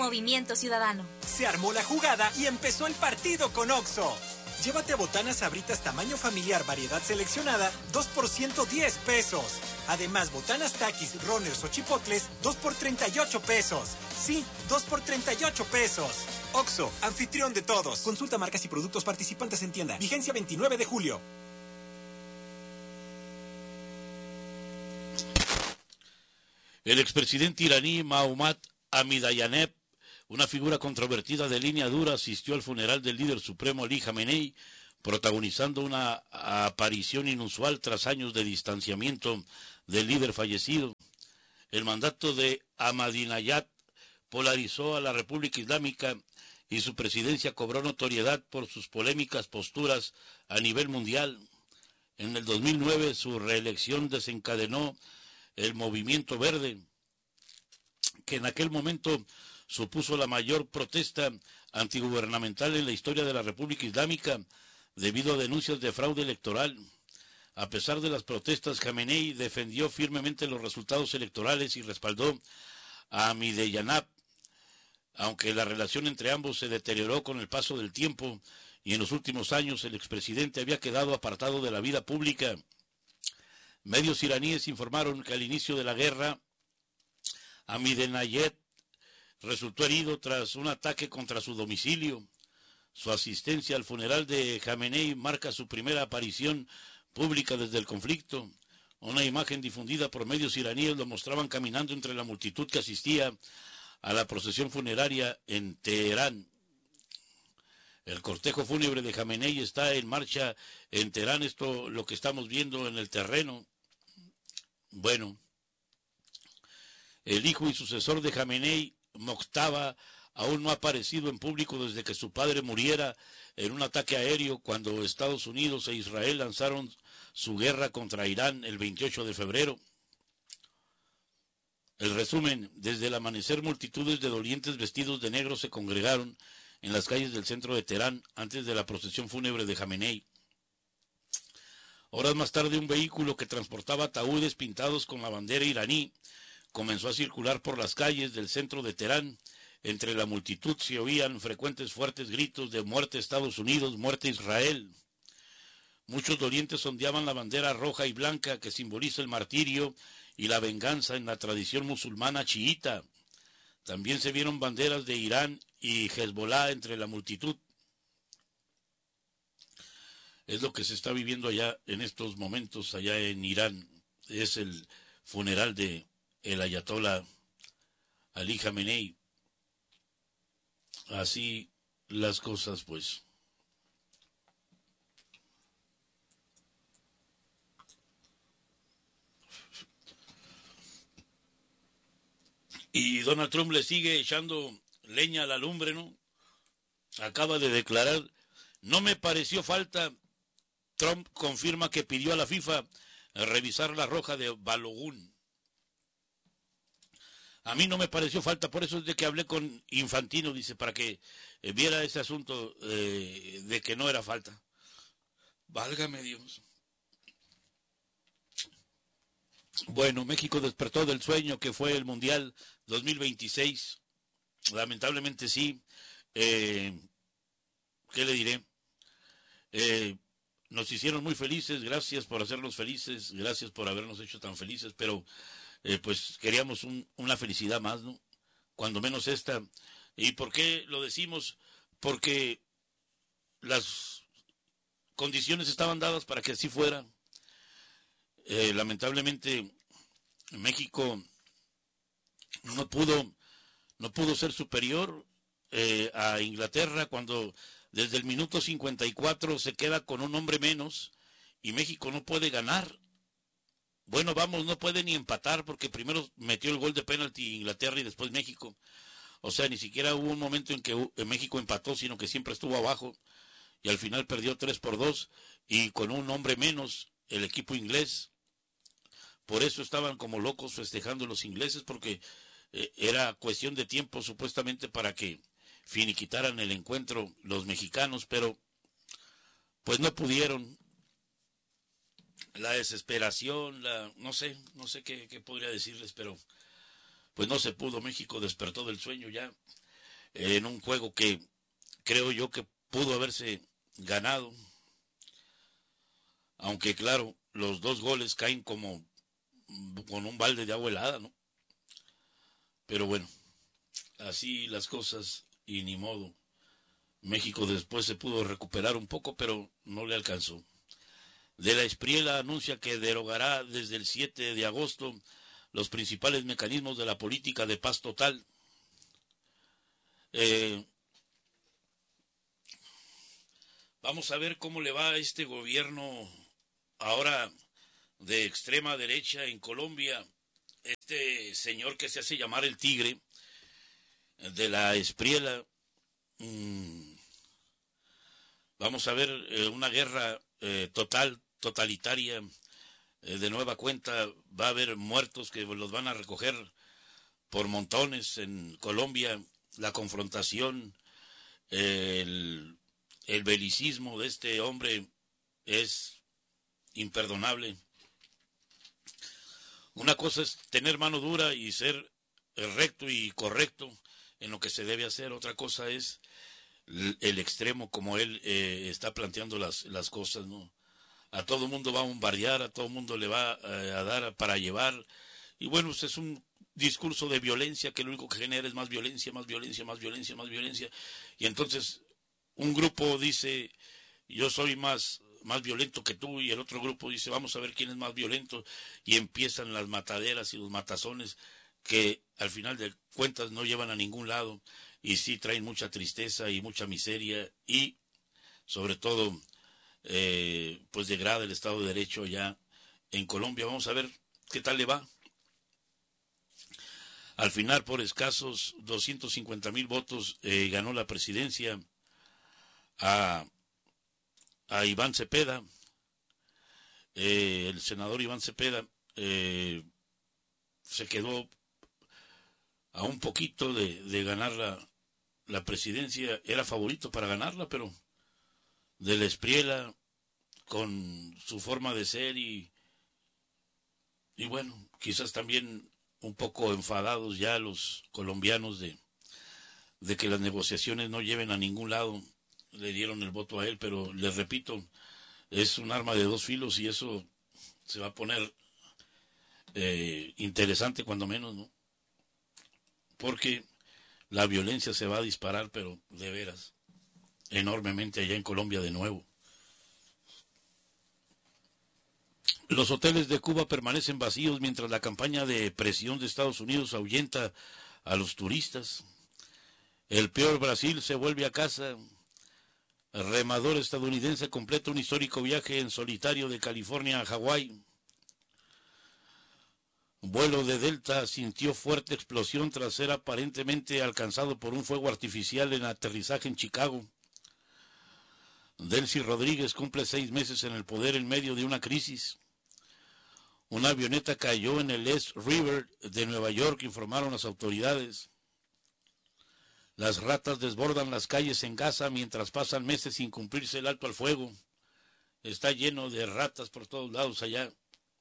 Movimiento Ciudadano. Se armó la jugada y empezó el partido con OXXO. Llévate botanas Sabritas tamaño familiar, variedad seleccionada, 2 por 110 pesos. Además, botanas Takis, Runners o Chipotles, 2 por 38 pesos. Sí, 2 por 38 pesos. OXXO, anfitrión de todos. Consulta marcas y productos participantes en tienda. Vigencia 29 de julio. El expresidente iraní Mohammad Ahmadinejad, una figura controvertida de línea dura, asistió al funeral del líder supremo Ali Khamenei, protagonizando una aparición inusual tras años de distanciamiento del líder fallecido. El mandato de Ahmadinejad polarizó a la República Islámica y su presidencia cobró notoriedad por sus polémicas posturas a nivel mundial. En el 2009 su reelección desencadenó el Movimiento Verde, que en aquel momento supuso la mayor protesta antigubernamental en la historia de la República Islámica debido a denuncias de fraude electoral. A pesar de las protestas, Khamenei defendió firmemente los resultados electorales y respaldó a Ahmadinejad, aunque la relación entre ambos se deterioró con el paso del tiempo y en los últimos años el expresidente había quedado apartado de la vida pública. Medios iraníes informaron que al inicio de la guerra, Ahmadinejad resultó herido tras un ataque contra su domicilio. Su asistencia al funeral de Khamenei marca su primera aparición pública desde el conflicto. Una imagen difundida por medios iraníes lo mostraban caminando entre la multitud que asistía a la procesión funeraria en Teherán. El cortejo fúnebre de Khamenei está en marcha en Teherán, esto lo que estamos viendo en el terreno. Bueno, el hijo y sucesor de Khamenei, Mojtaba, aún no ha aparecido en público desde que su padre muriera en un ataque aéreo cuando Estados Unidos e Israel lanzaron su guerra contra Irán el 28 de febrero. El resumen: desde el amanecer multitudes de dolientes vestidos de negro se congregaron en las calles del centro de Teherán antes de la procesión fúnebre de Khamenei. Horas más tarde, un vehículo que transportaba ataúdes pintados con la bandera iraní comenzó a circular por las calles del centro de Teherán. Entre la multitud se oían frecuentes fuertes gritos de muerte Estados Unidos, muerte Israel. Muchos dolientes ondeaban la bandera roja y blanca que simboliza el martirio y la venganza en la tradición musulmana chiita. También se vieron banderas de Irán y Hezbollah entre la multitud. Es lo que se está viviendo allá en estos momentos, allá en Irán. Es el funeral de el ayatolá Ali Khamenei. Así las cosas, pues. Y Donald Trump le sigue echando leña a la lumbre, ¿no? Acaba de declarar: no me pareció falta. Trump confirma que pidió a la FIFA revisar la roja de Balogun. A mí no me pareció falta, por eso es de que hablé con Infantino, dice, para que viera ese asunto de que no era falta. Válgame Dios. Bueno, México despertó del sueño que fue el Mundial 2026. Lamentablemente sí. ¿Qué le diré? Nos hicieron muy felices, gracias por hacernos felices, gracias por habernos hecho tan felices, pero pues queríamos una felicidad más, ¿no? Cuando menos esta. ¿Y por qué lo decimos? Porque las condiciones estaban dadas para que así fuera. Lamentablemente México no pudo ser superior a Inglaterra cuando desde el minuto 54 se queda con un hombre menos y México no puede ganar. Bueno, vamos, no puede ni empatar porque primero metió el gol de penalti Inglaterra y después México. O sea, ni siquiera hubo un momento en que México empató, sino que siempre estuvo abajo y al final perdió 3-2 y con un hombre menos el equipo inglés. Por eso estaban como locos festejando los ingleses, porque era cuestión de tiempo supuestamente para que finiquitaran el encuentro los mexicanos, pero pues no pudieron. La desesperación, no sé qué podría decirles, pero pues no se pudo. México despertó del sueño ya. en un juego que creo yo que pudo haberse ganado, aunque claro, los dos goles caen como con un balde de agua helada, ¿no? Pero bueno, así las cosas y ni modo. México después se pudo recuperar un poco, pero no le alcanzó. De la Espriela anuncia que derogará desde el 7 de agosto los principales mecanismos de la política de paz total. Vamos a ver cómo le va a este gobierno ahora de extrema derecha en Colombia. Este señor que se hace llamar el Tigre, de la Espriela. Vamos a ver una guerra totalitaria. De nueva cuenta va a haber muertos que los van a recoger por montones en Colombia. La confrontación, el belicismo de este hombre es imperdonable. Una cosa es tener mano dura y ser recto y correcto en lo que se debe hacer. Otra cosa es el extremo como él está planteando las cosas, ¿no? A todo mundo va a bombardear, a todo mundo le va a dar para llevar. Y bueno, pues es un discurso de violencia que lo único que genera es más violencia, más violencia, más violencia, más violencia. Y entonces un grupo dice, yo soy más violento que tú, y el otro grupo dice, vamos a ver quién es más violento, y empiezan las mataderas y los matazones que al final de cuentas no llevan a ningún lado, y sí traen mucha tristeza y mucha miseria, y sobre todo pues degrada el Estado de Derecho ya en Colombia. Vamos a ver qué tal le va. Al final, por escasos 250,000 votos, ganó la presidencia a Iván Cepeda. El senador Iván Cepeda se quedó a un poquito de ganar la presidencia. Era favorito para ganarla, pero de la Espriela, con su forma de ser y bueno, quizás también un poco enfadados ya los colombianos de que las negociaciones no lleven a ningún lado, le dieron el voto a él, pero les repito, es un arma de dos filos y eso se va a poner interesante cuando menos, ¿no? Porque la violencia se va a disparar, pero de veras, enormemente allá en Colombia de nuevo. Los hoteles de Cuba permanecen vacíos mientras la campaña de presión de Estados Unidos ahuyenta a los turistas. El peor Brasil se vuelve a casa. El remador estadounidense completa un histórico viaje en solitario de California a Hawái. Vuelo de Delta sintió fuerte explosión tras ser aparentemente alcanzado por un fuego artificial en aterrizaje en Chicago. Delcy Rodríguez cumple 6 meses en el poder en medio de una crisis. Una avioneta cayó en el East River de Nueva York, informaron las autoridades. Las ratas desbordan las calles en Gaza mientras pasan meses sin cumplirse el alto al fuego. Está lleno de ratas por todos lados allá.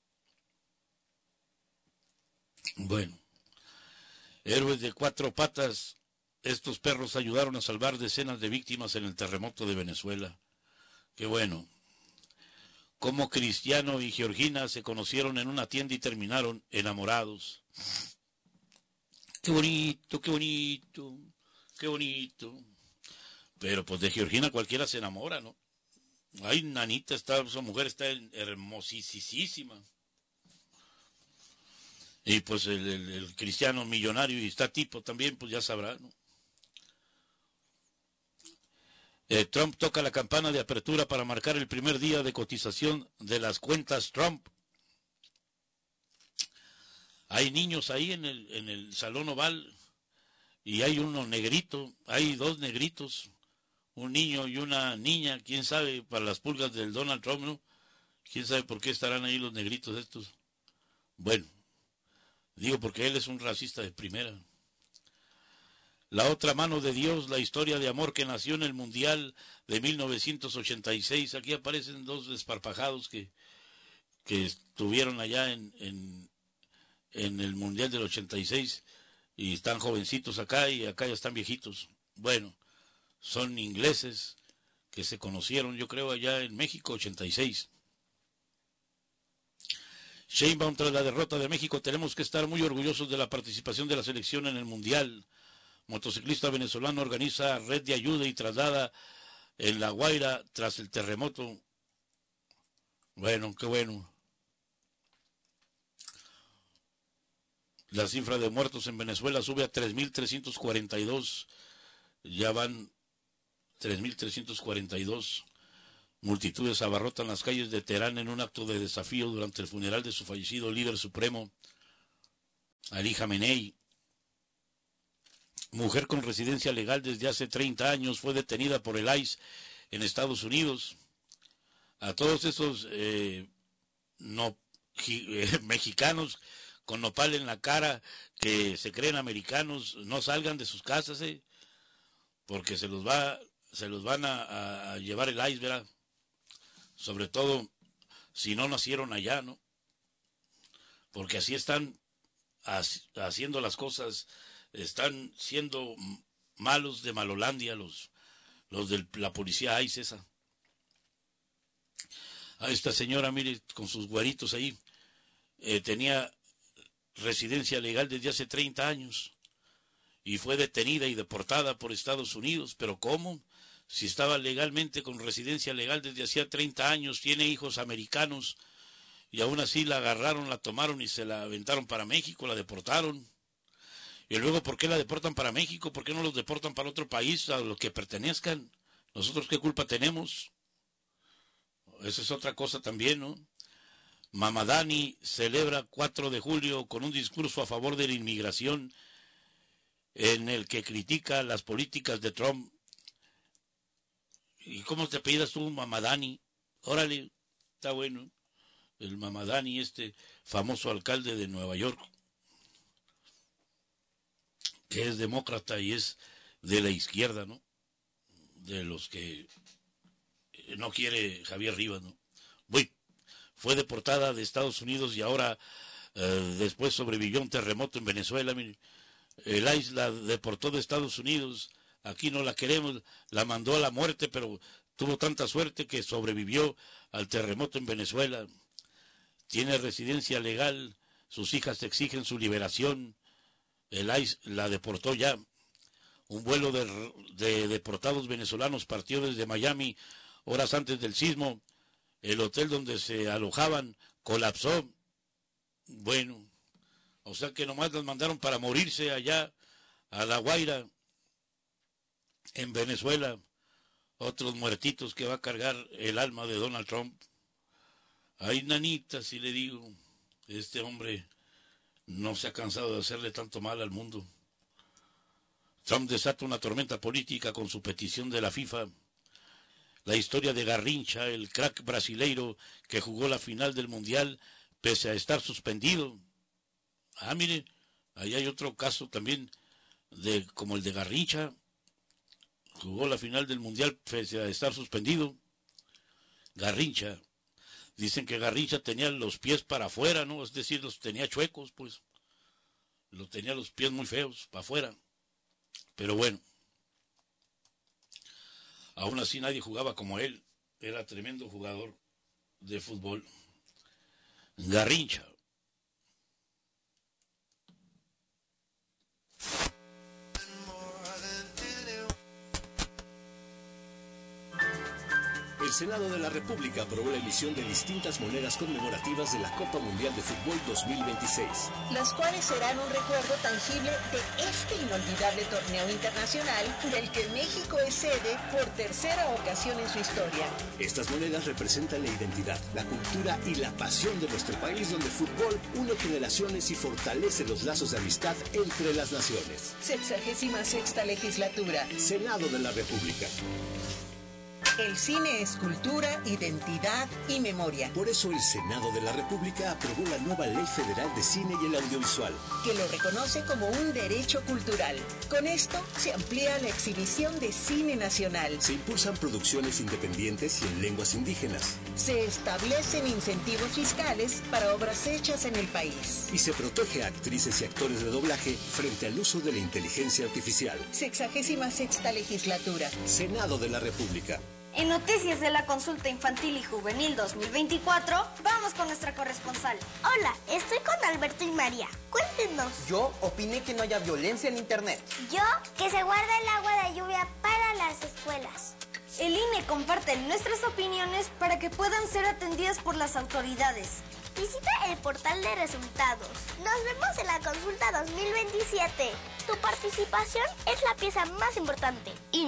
Bueno, héroes de 4 patas. Estos perros ayudaron a salvar decenas de víctimas en el terremoto de Venezuela. Qué bueno. Cómo Cristiano y Georgina se conocieron en una tienda y terminaron enamorados. Qué bonito, qué bonito, qué bonito. Pero pues de Georgina cualquiera se enamora, ¿no? Ay, nanita, esa mujer está hermosísima. Y pues el Cristiano millonario y está tipo también, pues ya sabrá, ¿no? Trump toca la campana de apertura para marcar el primer día de cotización de las cuentas Trump. Hay niños ahí en el salón oval y hay uno negrito, hay 2 negritos, un niño y una niña, quién sabe, para las pulgas del Donald Trump, ¿no? Quién sabe por qué estarán ahí los negritos estos. Bueno, digo porque él es un racista de primera. La otra mano de Dios, la historia de amor que nació en el Mundial de 1986. Aquí aparecen 2 desparpajados que estuvieron allá en el Mundial del 86 y están jovencitos acá y acá ya están viejitos. bueno, son ingleses que se conocieron, yo creo, allá en México, 86. Sheinbaum, tras la derrota de México, tenemos que estar muy orgullosos de la participación de la selección en el Mundial. Motociclista venezolano organiza red de ayuda y traslada en La Guaira tras el terremoto. Bueno, qué bueno. La cifra de muertos en Venezuela sube a 3.342. Ya van 3.342. Multitudes abarrotan las calles de Teherán en un acto de desafío durante el funeral de su fallecido líder supremo, Ali Jamenei. Mujer con residencia legal desde hace 30 años fue detenida por el ICE en Estados Unidos. A todos esos mexicanos con nopal en la cara que se creen americanos, no salgan de sus casas, porque se los van a llevar el ICE, ¿verdad? Sobre todo si no nacieron allá, ¿no? Porque así están haciendo las cosas, están siendo malos de Malolandia los de la policía ICE esa. A esta señora, mire, con sus güeritos ahí, tenía residencia legal desde hace 30 años y fue detenida y deportada por Estados Unidos. ¿Pero cómo? Si estaba legalmente con residencia legal desde hacía 30 años, tiene hijos americanos, y aún así la agarraron, la tomaron y se la aventaron para México, la deportaron. Y luego, ¿por qué la deportan para México? ¿Por qué no los deportan para otro país a los que pertenezcan? ¿Nosotros qué culpa tenemos? Esa es otra cosa también, ¿no? Mamadani celebra 4 de julio con un discurso a favor de la inmigración en el que critica las políticas de Trump. ¿Y cómo te apellidas tú, Mamadani? Órale, está bueno. El Mamadani, famoso alcalde de Nueva York, que es demócrata y es de la izquierda, ¿no? De los que no quiere Javier Rivas, ¿no? Fue deportada de Estados Unidos y ahora después sobrevivió un terremoto en Venezuela. Mire, el ICE la deportó de Estados Unidos. Aquí no la queremos, la mandó a la muerte, pero tuvo tanta suerte que sobrevivió al terremoto en Venezuela. Tiene residencia legal, sus hijas exigen su liberación. El ICE la deportó ya. Un vuelo de deportados venezolanos partió desde Miami horas antes del sismo. El hotel donde se alojaban colapsó. Bueno, o sea que nomás las mandaron para morirse allá a La Guaira, en Venezuela. Otros muertitos que va a cargar el alma de Donald Trump. Ay, nanita, si le digo, este hombre no se ha cansado de hacerle tanto mal al mundo. Trump desata una tormenta política con su petición de la FIFA. La historia de Garrincha, el crack brasileiro que jugó la final del Mundial pese a estar suspendido. Ah, mire, ahí hay otro caso también como el de Garrincha. Jugó la final del Mundial pese a estar suspendido. Garrincha. Dicen que Garrincha tenía los pies para afuera, ¿no? Es decir, los tenía chuecos, pues. Los tenía los pies muy feos, para afuera. Pero bueno. Aún así nadie jugaba como él. Era tremendo jugador de fútbol. Garrincha. El Senado de la República aprobó la emisión de distintas monedas conmemorativas de la Copa Mundial de Fútbol 2026. Las cuales serán un recuerdo tangible de este inolvidable torneo internacional del que México es sede por tercera ocasión en su historia. Estas monedas representan la identidad, la cultura y la pasión de nuestro país, donde el fútbol une generaciones y fortalece los lazos de amistad entre las naciones. 66ª legislatura. Senado de la República. El cine es cultura, identidad y memoria. Por eso el Senado de la República aprobó la nueva Ley Federal de Cine y el Audiovisual, que lo reconoce como un derecho cultural. Con esto se amplía la exhibición de cine nacional. se impulsan producciones independientes y en lenguas indígenas, Se establecen incentivos fiscales para obras hechas en el país. y se protege a actrices y actores de doblaje frente al uso de la inteligencia artificial. 66ª legislatura. Senado de la República. En noticias de la consulta infantil y juvenil 2024, vamos con nuestra corresponsal. Hola, estoy con Alberto y María. Cuéntenos. Yo opiné que no haya violencia en Internet. Yo, que se guarde el agua de lluvia para las escuelas. El INE comparte nuestras opiniones para que puedan ser atendidas por las autoridades. Visita el portal de resultados. Nos vemos en la consulta 2027. Tu participación es la pieza más importante.